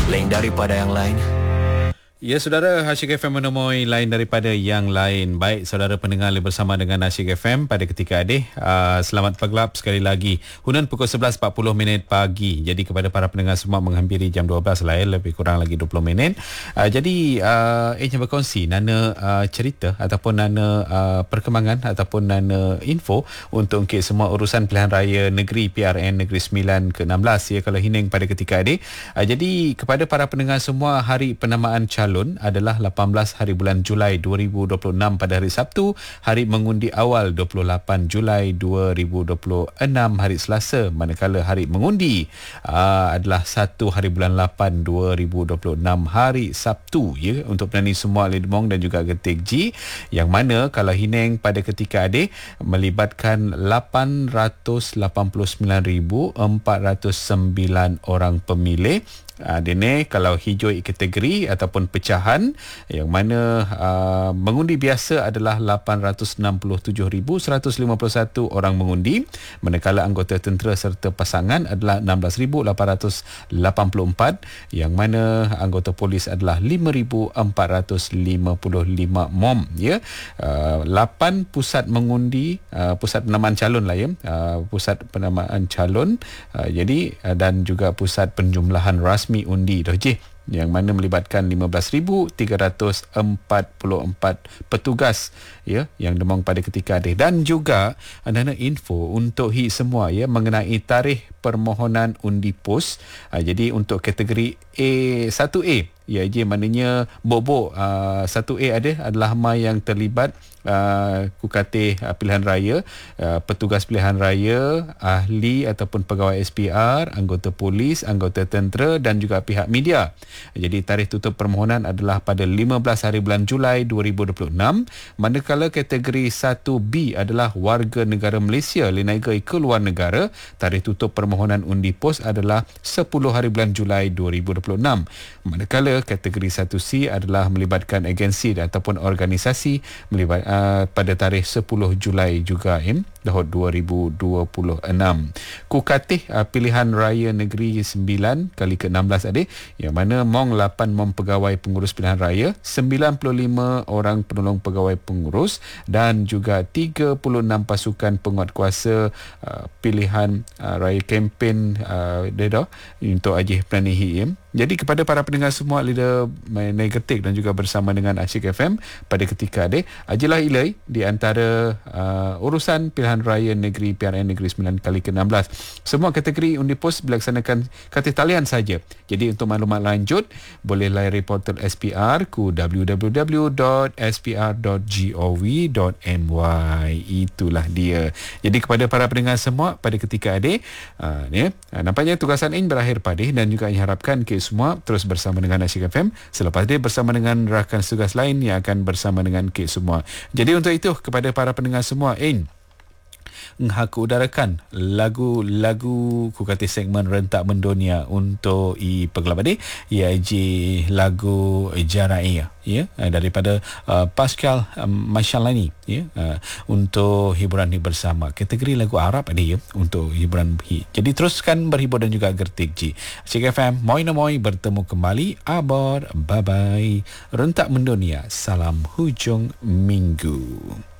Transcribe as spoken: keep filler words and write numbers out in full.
lain daripada yang lain. Ya, saudara, Asyik F M menemui lain daripada yang lain. Baik, saudara pendengar bersama dengan Asyik F M pada ketika adik. Uh, selamat paglap sekali lagi. Hunan pukul sebelas empat puluh minit pagi. Jadi kepada para pendengar semua menghampiri jam dua belas lah ya, lebih kurang lagi dua puluh minit. Uh, jadi, uh, eh berkongsi nana uh, cerita ataupun nana uh, perkembangan ataupun nana info untuk ungkit semua urusan pilihan raya negeri P R N Negeri Sembilan ke enam belas ya, kalau hining pada ketika adik. Uh, jadi, kepada para pendengar semua, hari penamaan calon adalah lapan belas hari bulan Julai dua ribu dua puluh enam pada hari Sabtu, hari mengundi awal dua puluh lapan Julai dua ribu dua puluh enam hari Selasa, manakala hari mengundi aa, adalah satu hari bulan lapan dua ribu dua puluh enam hari Sabtu ya, untuk penani semua Lidmong dan juga Getik G, yang mana kalau hineng pada ketika adik melibatkan lapan ratus lapan puluh sembilan ribu empat ratus sembilan orang pemilih. Uh, Dene kalau hijau kategori ataupun pecahan, yang mana uh, mengundi biasa adalah lapan ratus enam puluh tujuh ribu seratus lima puluh satu orang mengundi, manakala anggota tentera serta pasangan adalah enam belas ribu lapan ratus lapan puluh empat, yang mana anggota polis adalah lima ribu empat ratus lima puluh lima mom ya. Uh, lapan pusat mengundi, uh, pusat penamaan calon lah ya, uh, pusat penamaan calon, uh, jadi uh, dan juga pusat penjumlahan ras rasmi undi dah je, yang mana melibatkan lima belas ribu tiga ratus empat puluh empat petugas ya, yang demam pada ketika adik. Dan juga ada info untuk hi semua ya mengenai tarikh permohonan undi pos. Ha, jadi untuk kategori A satu A ya, je maknanya bobok uh, satu A ada adalah hama yang terlibat uh, kukatih uh, pilihan raya, uh, petugas pilihan raya, ahli ataupun pegawai S P R, anggota polis, anggota tentera dan juga pihak media. Jadi tarikh tutup permohonan adalah pada lima belas hari bulan Julai dua ribu dua puluh enam, manakala kategori satu B adalah warga negara Malaysia lenaga ke luar negara, tarikh tutup permohonan undi pos adalah sepuluh hari bulan Julai dua ribu dua puluh enam. Manakala kategori satu C adalah melibatkan agensi ataupun organisasi melibat uh, pada tarikh sepuluh Julai juga in tahun dua ribu dua puluh enam. Kukatih uh, pilihan raya negeri sembilan kali ke enam belas adik, yang mana mong lapan mong pegawai pengurus pilihan raya, sembilan puluh lima orang penolong pegawai pengurus dan juga tiga puluh enam pasukan penguatkuasa uh, pilihan uh, raya kempen uh, dia untuk ajih pelanihi ya. Jadi kepada para pendengar semua leader negatif dan juga bersama dengan Asyik F M pada ketika adik, ajalah ilai di antara uh, urusan pilihan raya negeri P R N Negeri Sembilan kali ke enam belas. Semua kategori undi pos dilaksanakan katih talian saja. Jadi untuk maklumat lanjut boleh layari portal S P R ku w w w dot s p r dot gov dot m y. Itulah dia. Jadi kepada para pendengar semua pada ketika adik, uh, ni, uh, nampaknya tugasan ini berakhir pada dan juga diharapkan ke semua terus bersama dengan Asyik F M. Selepas dia bersama dengan rakan tugas lain yang akan bersama dengan Kek semua. Jadi untuk itu kepada para pendengar semua, in aku udarakan lagu-lagu ku kata segmen rentak mendunia untuk i pegelabadi iaitu lagu Jarai ya, daripada uh, Pascal um, Mashalani ya, uh, untuk hiburan ni bersama kategori lagu Arab ada ya untuk hiburan hi. Jadi teruskan berhibur dan juga gertik ji. Asyik F M moi na moi bertemu kembali. Abar, bye bye. Rentak mendunia, salam hujung minggu.